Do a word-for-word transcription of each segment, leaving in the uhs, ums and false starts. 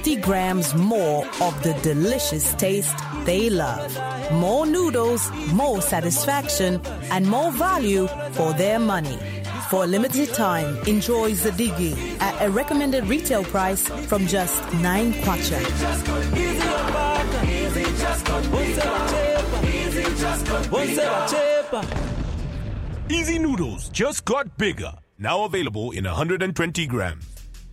fifty grams more of the delicious taste they love. More noodles, more satisfaction, and more value for their money. For a limited time, enjoy Zadigi at a recommended retail price from just nine kwacha. Easy Noodles just got bigger. Now available in one hundred twenty grams.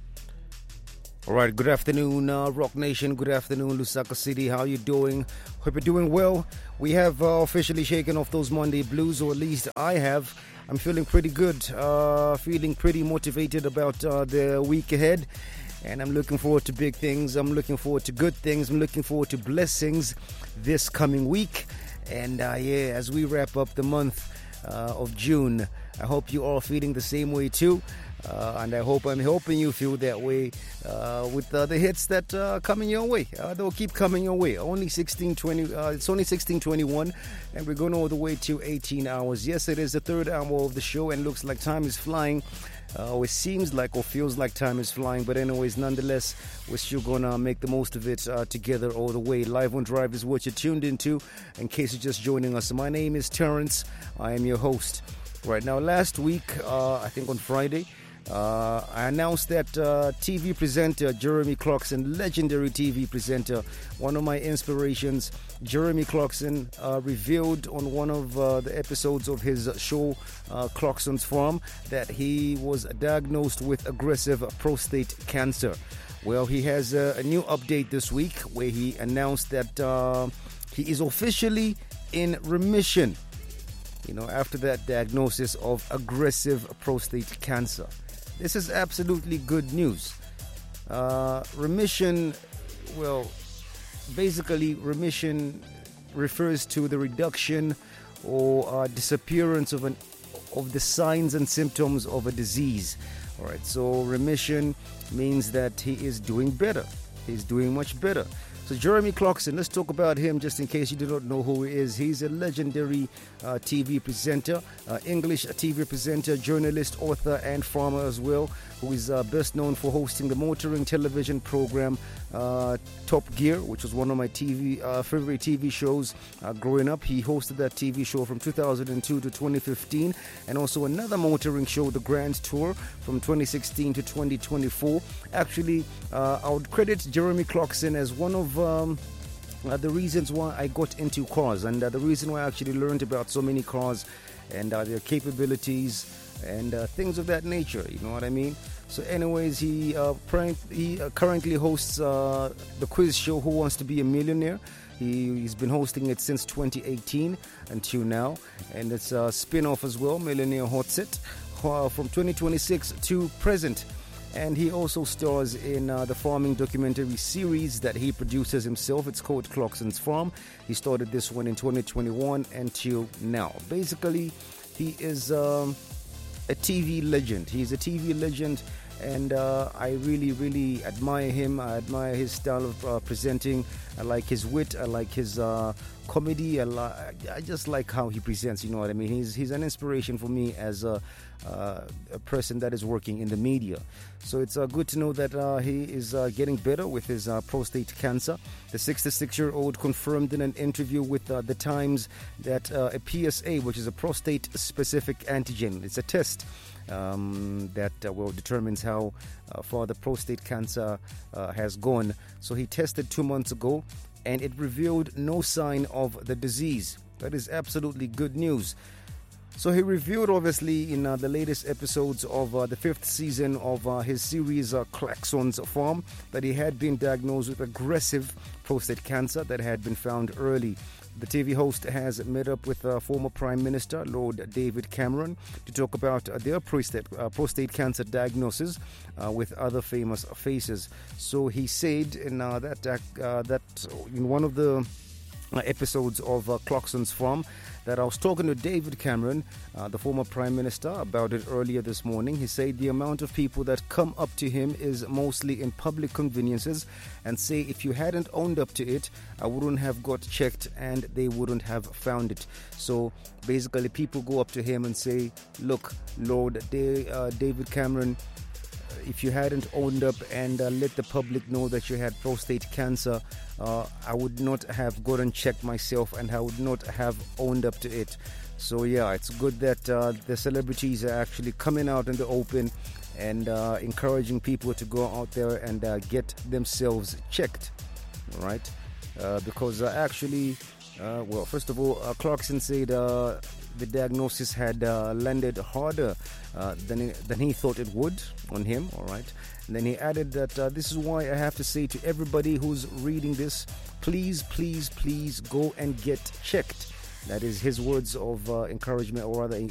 All right, good afternoon, uh, Rock Nation. Good afternoon, Lusaka City. How you doing? Hope you're doing well. We have uh, officially shaken off those Monday blues, or at least I have. I'm feeling pretty good, uh, feeling pretty motivated about uh, the week ahead. And I'm looking forward to big things. I'm looking forward to good things. I'm looking forward to blessings this coming week. And uh, yeah, as we wrap up the month uh, of June, I hope you all feeling the same way too. Uh, and I hope I'm helping you feel that way uh, with uh, the hits that are uh, coming your way. Uh, they'll keep coming your way. Only sixteen twenty. Uh, it's only sixteen twenty-one, and we're going all the way to eighteen hours. Yes, it is the third hour of the show, and looks like time is flying. Uh, or it seems like or feels like time is flying. But anyways, nonetheless, we're still going to make the most of it uh, together all the way. Live on Drive is what you're tuned into, in case you're just joining us. My name is Terrence. I am your host. Right now, last week, uh, I think on Friday, Uh, I announced that uh, T V presenter Jeremy Clarkson, legendary T V presenter, one of my inspirations, Jeremy Clarkson, uh, revealed on one of uh, the episodes of his show, uh, Clarkson's Farm, that he was diagnosed with aggressive prostate cancer. Well, he has a, a new update this week where he announced that uh, he is officially in remission, you know, after that diagnosis of aggressive prostate cancer. This is absolutely good news. Uh, remission, well, basically remission refers to the reduction or uh, disappearance of an of the signs and symptoms of a disease. All right, so remission means that he is doing better. He's doing much better. So Jeremy Clarkson, let's talk about him just in case you do not know who he is. He's a legendary uh, T V presenter, uh, English T V presenter, journalist, author, and farmer as well, who is uh, best known for hosting the motoring television program uh, Top Gear, which was one of my T V uh, favorite T V shows uh, growing up. He hosted that T V show from two thousand two to twenty fifteen, and also another motoring show, The Grand Tour, from twenty sixteen to twenty twenty-four. Actually, uh, I would credit Jeremy Clarkson as one of um, uh, the reasons why I got into cars, and uh, the reason why I actually learned about so many cars and uh, their capabilities and uh, things of that nature, you know what I mean? So anyways, he uh, prank, he uh, currently hosts uh, the quiz show Who Wants to Be a Millionaire. He, he's been hosting it since twenty eighteen until now, and it's a spin-off as well, Millionaire Hot Set, uh, from twenty twenty-six to present. And he also stars in uh, the farming documentary series that he produces himself. It's called Clarkson's Farm. He started this one in twenty twenty-one until now. Basically, he is um, a T V legend. He's a T V legend, and uh, I really, really admire him. I admire his style of uh, presenting. I like his wit. I like his uh, comedy. I, li- I just like how he presents. You know what I mean? He's he's an inspiration for me as a, uh, a person that is working in the media. So it's uh, good to know that uh, he is uh, getting better with his uh, prostate cancer. The sixty-six-year-old confirmed in an interview with uh, The Times that uh, a P S A, which is a prostate-specific antigen, it's a test um, that uh, well determines how uh, far the prostate cancer uh, has gone. So he tested two months ago, and it revealed no sign of the disease. That is absolutely good news. So he revealed, obviously, in uh, the latest episodes of uh, the fifth season of uh, his series uh, Clarkson's Farm, that he had been diagnosed with aggressive prostate cancer that had been found early. The T V host has met up with uh, former Prime Minister Lord David Cameron to talk about uh, their prostate, uh, prostate cancer diagnosis uh, with other famous faces. So he said in uh, that uh, that in one of the uh, episodes of uh, Clarkson's Farm that I was talking to David Cameron, uh, the former Prime Minister, about it earlier this morning. He said the amount of people that come up to him is mostly in public conveniences and say, if you hadn't owned up to it, I wouldn't have got checked and they wouldn't have found it. So basically people go up to him and say, look, Lord Da- uh, David Cameron, if you hadn't owned up and uh, let the public know that you had prostate cancer, uh, I would not have gone and checked myself, and I would not have owned up to it. So yeah, it's good that uh, the celebrities are actually coming out in the open and uh, encouraging people to go out there and uh, get themselves checked, right? Uh, because uh, actually, uh, well, first of all, uh, Clarkson said uh, the diagnosis had uh, landed harder uh, than, he, than he thought it would on him, all right? And then he added that uh, this is why I have to say to everybody who's reading this, please, please, please go and get checked. That is his words of uh, encouragement, or rather